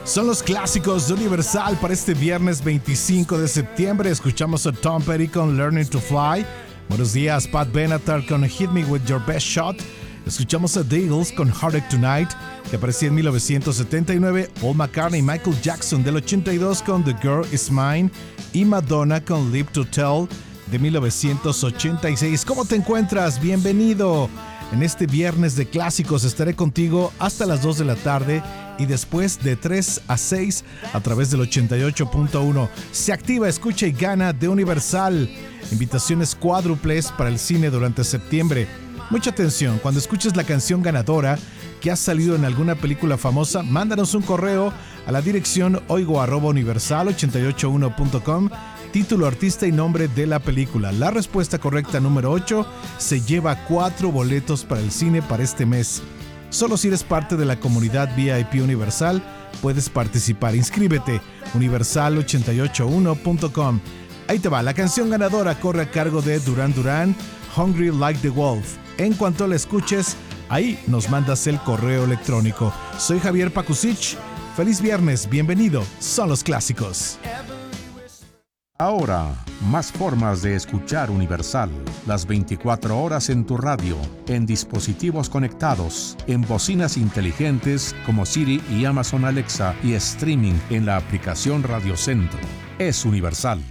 Son los clásicos de Universal para este viernes 25 de septiembre. Escuchamos a Tom Petty con Learning to Fly. Buenos días, Pat Benatar con Hit Me With Your Best Shot. Escuchamos a The Eagles con Heartache Tonight, que aparecía en 1979. Paul McCartney y Michael Jackson del 82 con The Girl Is Mine. Y Madonna con Live to Tell de 1986. ¿Cómo te encuentras? Bienvenido. En este viernes de clásicos estaré contigo hasta las 2 de la tarde y después de 3 a 6 a través del 88.1. Se activa, escucha y gana de Universal. Invitaciones cuádruples para el cine durante septiembre. Mucha atención, cuando escuches la canción ganadora que ha salido en alguna película famosa, mándanos un correo a la dirección oigo@universal881.com. Título, artista y nombre de la película. La respuesta correcta número 8 se lleva 4 boletos para el cine para este mes. Solo si eres parte de la comunidad VIP Universal puedes participar. Inscríbete, universal881.com. Ahí te va, la canción ganadora corre a cargo de Duran Duran, Hungry Like the Wolf. En cuanto la escuches, ahí nos mandas el correo electrónico. Soy Javier Pakusich. Feliz viernes, bienvenido. Son los clásicos. Ahora, más formas de escuchar Universal. Las 24 horas en tu radio, en dispositivos conectados, en bocinas inteligentes como Siri y Amazon Alexa y streaming en la aplicación Radio Centro. Es Universal.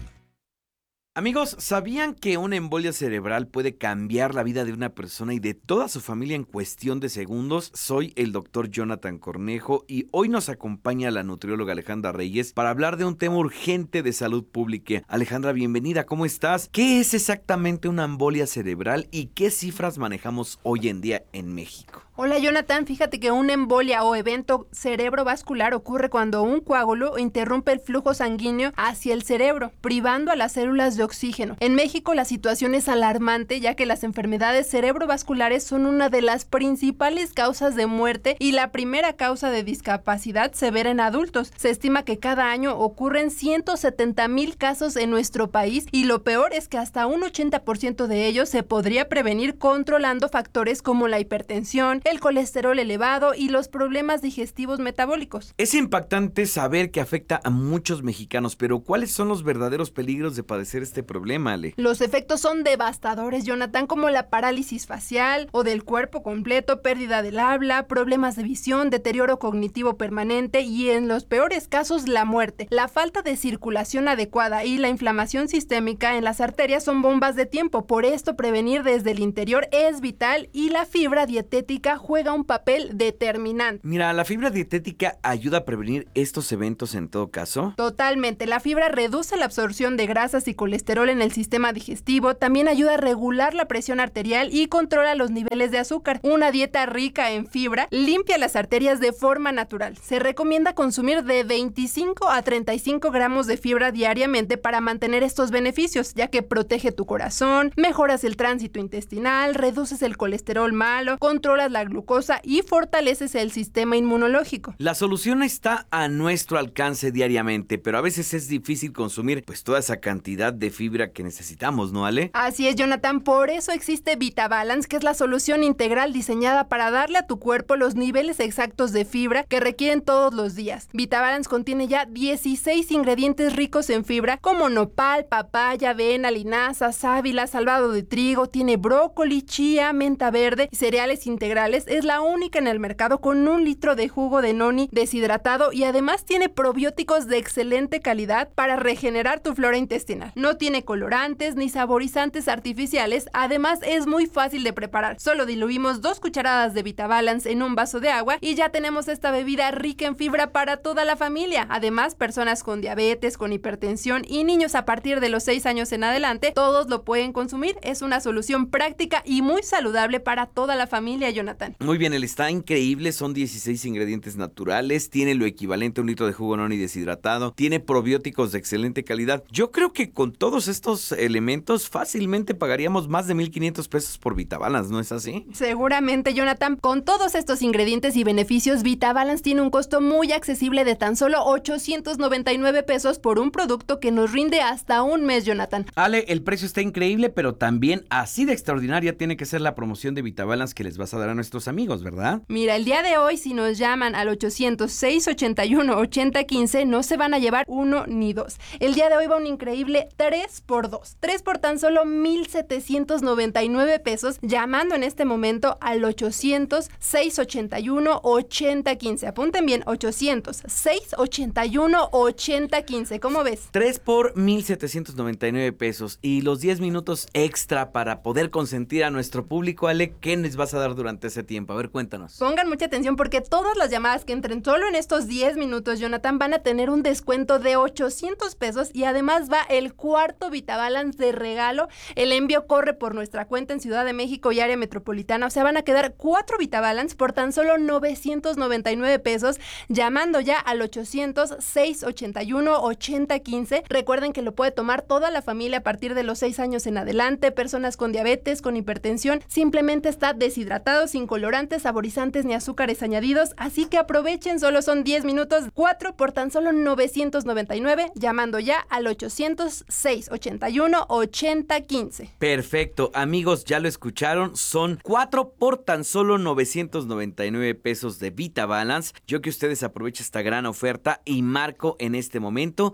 Amigos, ¿sabían que una embolia cerebral puede cambiar la vida de una persona y de toda su familia en cuestión de segundos? Soy el doctor Jonathan Cornejo y hoy nos acompaña la nutrióloga Alejandra Reyes para hablar de un tema urgente de salud pública. Alejandra, bienvenida, ¿cómo estás? ¿Qué es exactamente una embolia cerebral y qué cifras manejamos hoy en día en México? Hola Jonathan, fíjate que una embolia o evento cerebrovascular ocurre cuando un coágulo interrumpe el flujo sanguíneo hacia el cerebro, privando a las células de oxígeno. En México la situación es alarmante, ya que las enfermedades cerebrovasculares son una de las principales causas de muerte y la primera causa de discapacidad severa en adultos. Se estima que cada año ocurren 170,000 casos en nuestro país y lo peor es que hasta un 80% de ellos se podría prevenir controlando factores como la hipertensión, el colesterol elevado y los problemas digestivos metabólicos. Es impactante saber que afecta a muchos mexicanos, pero ¿cuáles son los verdaderos peligros de padecer este problema, Ale? Los efectos son devastadores, Jonathan, como la parálisis facial o del cuerpo completo, pérdida del habla, problemas de visión, deterioro cognitivo permanente y en los peores casos la muerte. La falta de circulación adecuada y la inflamación sistémica en las arterias son bombas de tiempo. Por esto prevenir desde el interior es vital y la fibra dietética juega un papel determinante. Mira, ¿la fibra dietética ayuda a prevenir estos eventos en todo caso? Totalmente. La fibra reduce la absorción de grasas y colesterol en el sistema digestivo, también ayuda a regular la presión arterial y controla los niveles de azúcar. Una dieta rica en fibra limpia las arterias de forma natural. Se recomienda consumir de 25 a 35 gramos de fibra diariamente para mantener estos beneficios, ya que protege tu corazón, mejoras el tránsito intestinal, reduces el colesterol malo, controlas la glucosa y fortaleces el sistema inmunológico. La solución está a nuestro alcance diariamente, pero a veces es difícil consumir pues toda esa cantidad de fibra que necesitamos, ¿no, Ale? Así es, Jonathan, por eso existe VitaBalance, que es la solución integral diseñada para darle a tu cuerpo los niveles exactos de fibra que requieren todos los días. VitaBalance contiene ya 16 ingredientes ricos en fibra como nopal, papaya, avena, linaza, sábila, salvado de trigo, tiene brócoli, chía, menta verde y cereales integrales. Es la única en el mercado con 1 litro de jugo de noni deshidratado y además tiene probióticos de excelente calidad para regenerar tu flora intestinal. No tiene colorantes ni saborizantes artificiales, además es muy fácil de preparar. Solo diluimos 2 cucharadas de VitaBalance en un vaso de agua y ya tenemos esta bebida rica en fibra para toda la familia. Además, personas con diabetes, con hipertensión y niños a partir de los 6 años en adelante, todos lo pueden consumir. Es una solución práctica y muy saludable para toda la familia, Jonathan. Muy bien, él está increíble, son 16 ingredientes naturales, tiene lo equivalente a 1 litro de jugo noni deshidratado, tiene probióticos de excelente calidad. Yo creo que con todo todos estos elementos fácilmente pagaríamos más de 1,500 pesos por VitaBalance, ¿no es así? Seguramente, Jonathan. Con todos estos ingredientes y beneficios, VitaBalance tiene un costo muy accesible de tan solo 899 pesos por un producto que nos rinde hasta un mes, Jonathan. Ale, el precio está increíble, pero también así de extraordinaria tiene que ser la promoción de VitaBalance que les vas a dar a nuestros amigos, ¿verdad? Mira, el día de hoy, si nos llaman al 800-681-8015, no se van a llevar uno ni dos. El día de hoy va un increíble 3x2. 3 por tan solo 1,799 pesos, llamando en este momento al 800-681-8015. Apunten bien, 800-681-8015. ¿Cómo ves? 3 por 1,799 pesos y los 10 minutos extra para poder consentir a nuestro público. Ale, ¿qué les vas a dar durante ese tiempo? A ver, cuéntanos. Pongan mucha atención porque todas las llamadas que entren solo en estos 10 minutos, Jonathan, van a tener un descuento de 800 pesos y además va el cuarto VitaBalance de regalo. El envío corre por nuestra cuenta en Ciudad de México y área metropolitana. O sea, van a quedar 4 VitaBalance por tan solo 999 pesos, llamando ya al 800-681-8015. Recuerden que lo puede tomar toda la familia a partir de los 6 años en adelante, personas con diabetes, con hipertensión. Simplemente está deshidratado, sin colorantes, saborizantes ni azúcares añadidos. Así que aprovechen, solo son 10 minutos, 4 por tan solo 999, llamando ya al 800-681-8015. Perfecto, amigos, ya lo escucharon, son 4 por tan solo 999 pesos de VitaBalance. Yo que ustedes aprovechen esta gran oferta y marco en este momento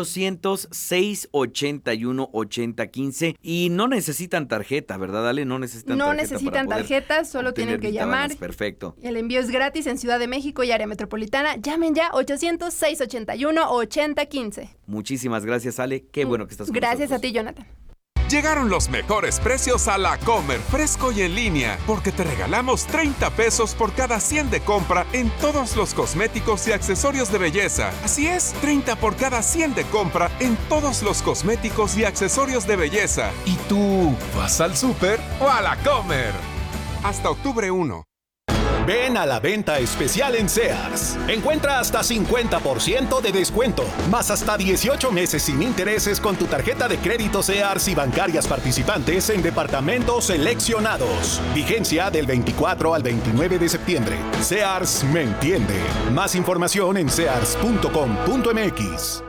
800-681-8015 y no necesitan tarjeta, ¿verdad, Ale? No necesitan tarjeta, solo tienen que llamar. Perfecto. El envío es gratis en Ciudad de México y área metropolitana. Llamen ya 800-681-8015. Muchísimas gracias, Ale. Qué bueno que estás con Gracias nosotros. a ti, Jonathan. Llegaron los mejores precios a La Comer, fresco y en línea, porque te regalamos 30 pesos por cada 100 de compra en todos los cosméticos y accesorios de belleza. Así es, 30 por cada 100 de compra en todos los cosméticos y accesorios de belleza. ¿Y tú vas al súper o a La Comer? Hasta octubre 1. Ven a la venta especial en Sears. Encuentra hasta 50% de descuento, más hasta 18 meses sin intereses con tu tarjeta de crédito Sears y bancarias participantes en departamentos seleccionados. Vigencia del 24 al 29 de septiembre. Sears me entiende. Más información en sears.com.mx.